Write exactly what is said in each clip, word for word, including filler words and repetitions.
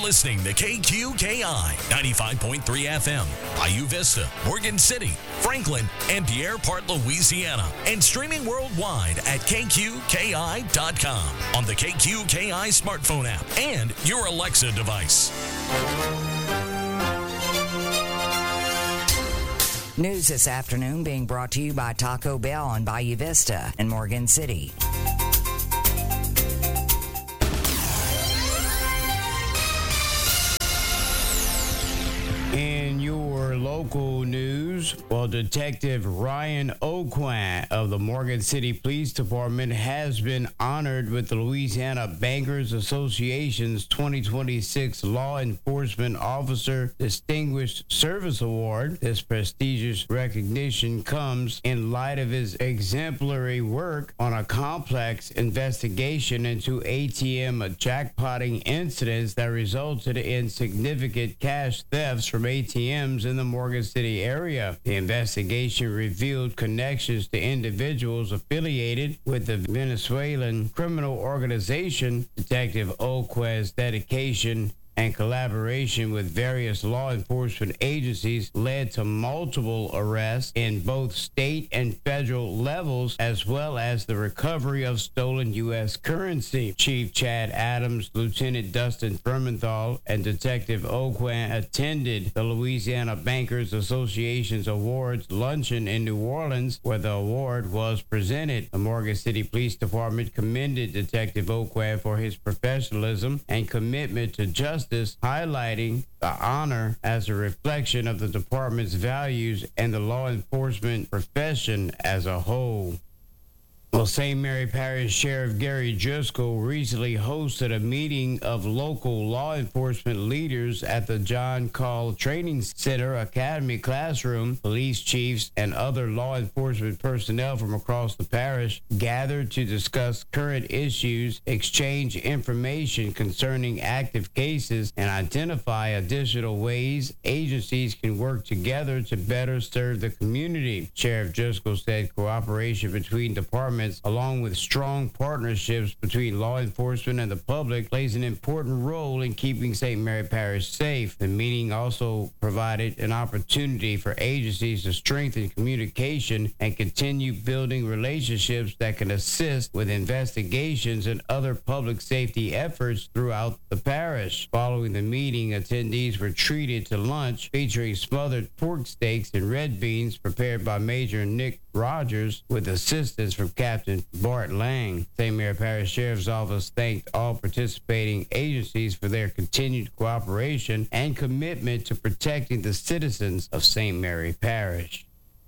listening to K Q K I ninety-five point three F M, Bayou Vista, Morgan City, Franklin, and Pierre Part, Louisiana, and streaming worldwide at K Q K I dot com on the K Q K I smartphone app and your Alexa device. News this afternoon being brought to you by Taco Bell in Bayou Vista and Morgan City. In your local news, well, Detective Ryan Oquan of the Morgan City Police Department has been honored with the Louisiana Bankers Association's twenty twenty-six Law Enforcement Officer Distinguished Service Award. This prestigious recognition comes in light of his exemplary work on a complex investigation into A T M jackpotting incidents that resulted in significant cash thefts from A T Ms in the Morgan City area. The investigation revealed connections to individuals affiliated with the Venezuelan criminal organization. Detective Oquan's dedication and collaboration with various law enforcement agencies led to multiple arrests in both state and federal levels, as well as the recovery of stolen U S currency. Chief Chad Adams, Lieutenant Dustin Firmenthal, and Detective Oquan attended the Louisiana Bankers Association's awards luncheon in New Orleans, where the award was presented. The Morgan City Police Department commended Detective Oquan for his professionalism and commitment to justice, highlighting the honor as a reflection of the department's values and the law enforcement profession as a whole. Well, Saint Mary Parish Sheriff Gary Driscoll recently hosted a meeting of local law enforcement leaders at the John Call Training Center Academy classroom. Police chiefs and other law enforcement personnel from across the parish gathered to discuss current issues, exchange information concerning active cases, and identify additional ways agencies can work together to better serve the community. Sheriff Driscoll said cooperation between departments, along with strong partnerships between law enforcement and the public, plays an important role in keeping Saint Mary Parish safe. The meeting also provided an opportunity for agencies to strengthen communication and continue building relationships that can assist with investigations and other public safety efforts throughout the parish. Following the meeting, attendees were treated to lunch featuring smothered pork steaks and red beans prepared by Major Nick Rogers with assistance from Captain Bart Lang. Saint Mary Parish Sheriff's Office thanked all participating agencies for their continued cooperation and commitment to protecting the citizens of Saint Mary Parish.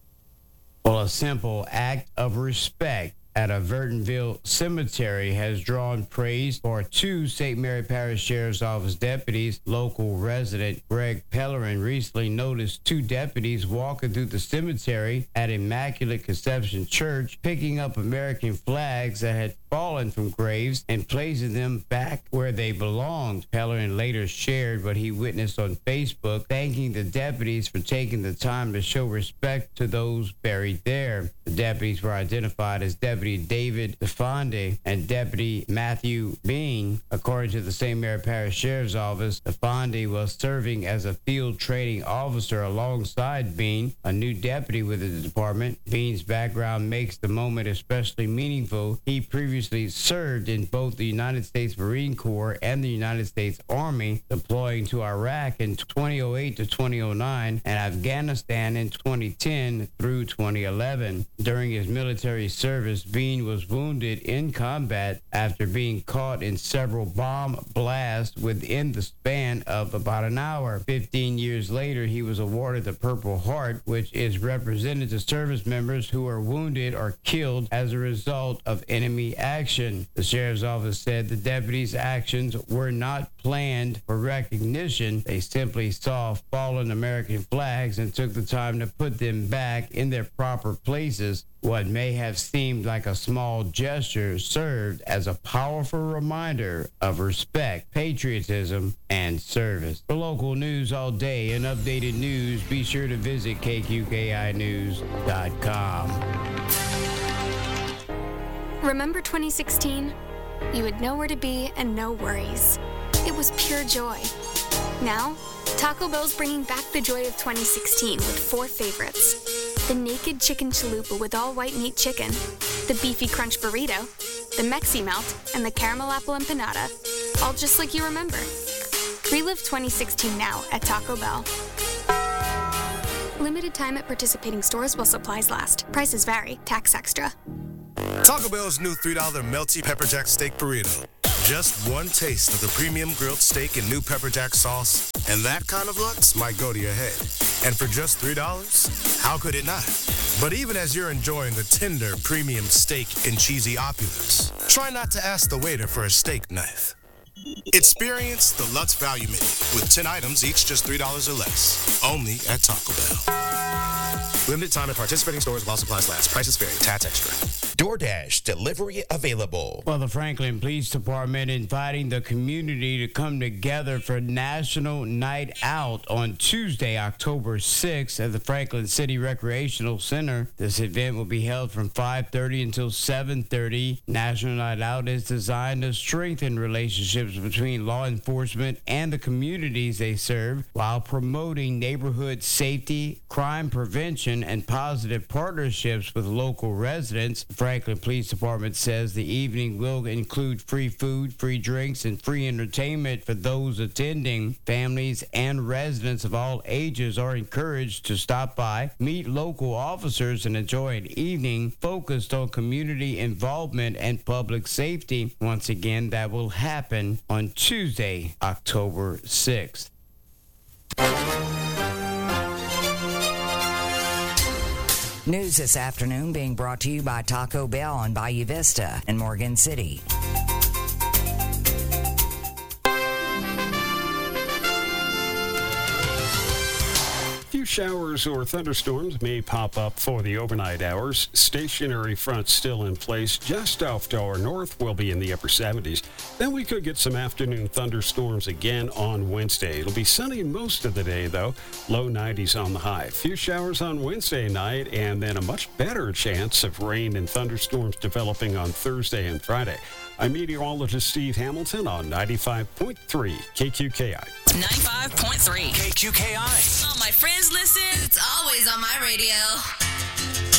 Well, a simple act of respect at a Vertonville cemetery has drawn praise for two Saint Mary Parish Sheriff's Office deputies. Local resident Greg Pellerin recently noticed two deputies walking through the cemetery at Immaculate Conception Church, picking up American flags that had fallen from graves and placing them back where they belonged. Pellerin later shared what he witnessed on Facebook, thanking the deputies for taking the time to show respect to those buried there. The deputies were identified as Deputy David DeFonde and Deputy Matthew Bean. According to the Saint Mary Parish Sheriff's Office, DeFonde was serving as a field training officer alongside Bean, a new deputy with the department. Bean's background makes the moment especially meaningful. He previously served in both the United States Marine Corps and the United States Army, deploying to Iraq in twenty oh eight to twenty oh nine and Afghanistan in twenty ten through twenty eleven. During his military service, Bean was wounded in combat after being caught in several bomb blasts within the span of about an hour. Fifteen years later, he was awarded the Purple Heart, which is represented to service members who are wounded or killed as a result of enemy action. The sheriff's office said the deputies' actions were not planned for recognition. They simply saw fallen American flags and took the time to put them back in their proper places. What may have seemed like a small gesture served as a powerful reminder of respect, patriotism, and service. For local news all day and updated news, be sure to visit K Q K I news dot com. Remember twenty sixteen? You had nowhere to be and no worries. It was pure joy. Now, Taco Bell's bringing back the joy of twenty sixteen with four favorites. The Naked Chicken Chalupa with all white meat chicken, the Beefy Crunch Burrito, the Mexi Melt, and the Caramel Apple Empanada. All just like you remember. Relive twenty sixteen now at Taco Bell. Limited time at participating stores while supplies last. Prices vary. Tax extra. Taco Bell's new three dollar melty pepper jack steak burrito. Just one taste of the premium grilled steak and new pepper jack sauce, and that kind of looks might go to your head. And for just three dollars, how could it not? But even as you're enjoying the tender premium steak and cheesy opulence, try not to ask the waiter for a steak knife. Experience the Lutz Value Menu with ten items, each just three dollars or less. Only at Taco Bell. Limited time at participating stores while supplies last. Prices vary. Tax extra. DoorDash delivery available. Well, the Franklin Police Department inviting the community to come together for National Night Out on Tuesday, October sixth at the Franklin City Recreational Center. This event will be held from five thirty until seven thirty. National Night Out is designed to strengthen relationships between law enforcement and the communities they serve while promoting neighborhood safety, crime prevention, and positive partnerships with local residents. The Franklin Police Department says the evening will include free food, free drinks, and free entertainment for those attending. Families and residents of all ages are encouraged to stop by, meet local officers, and enjoy an evening focused on community involvement and public safety. Once again, that will happen on Tuesday, October sixth. News this afternoon being brought to you by Taco Bell on Bayou Vista in Morgan City. Few showers or thunderstorms may pop up for the overnight hours. Stationary fronts still in place just off to our north will be in the upper seventies. Then we could get some afternoon thunderstorms again on Wednesday. It'll be sunny most of the day, though. Low nineties on the high. Few showers on Wednesday night, and then a much better chance of rain and thunderstorms developing on Thursday and Friday. I'm meteorologist Steve Hamilton on ninety-five point three K Q K I. ninety-five point three K Q K I. All my friends listen. It's always on my radio.